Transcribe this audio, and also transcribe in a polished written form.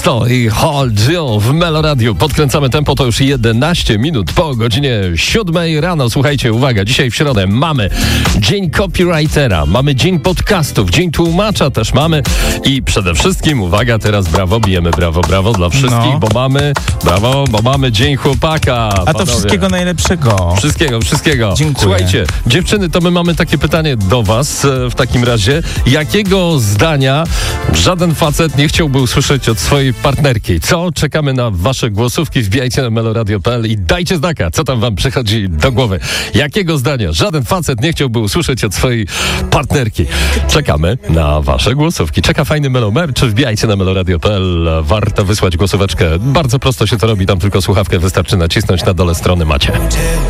Tiesto i Hold You w Melo Radio. Podkręcamy tempo, to już 11 minut po godzinie 7 rano. Słuchajcie, uwaga, dzisiaj w środę mamy Dzień Copywritera, mamy Dzień Podcastów, Dzień Tłumacza też mamy i przede wszystkim, uwaga, teraz brawo, bijemy brawo dla wszystkich, bo mamy Dzień Chłopaka. A to panowie. wszystkiego najlepszego. Wszystkiego. Dziękuję. Słuchajcie, dziewczyny, to my mamy takie pytanie do was w takim razie. Jakiego zdania żaden facet nie chciałby usłyszeć od swojej partnerki? Co? Czekamy na wasze głosówki. Wbijajcie na meloradio.pl i dajcie znaka, co tam wam przychodzi do głowy. Jakiego zdania żaden facet nie chciałby usłyszeć od swojej partnerki? Czekamy na wasze głosówki. Czeka fajny melomer, czy wbijajcie na meloradio.pl. Warto wysłać głosóweczkę. Bardzo prosto się to robi, tam tylko słuchawkę wystarczy nacisnąć, na dole strony macie.